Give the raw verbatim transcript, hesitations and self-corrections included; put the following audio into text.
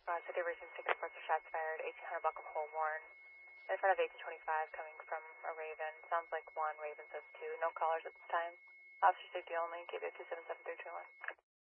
Uh, City of Racing six reports of shots fired, eighteen hundred block of Holborn. In front of eighteen twenty-five coming from a Raven. Sounds like one, Raven says two. No callers at this time. Officer safety only, K B two seven seven three two one.